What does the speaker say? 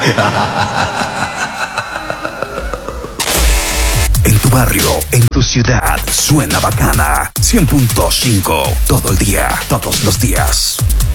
En tu barrio, en tu ciudad, suena bacana. 100.5, todo el día, todos los días.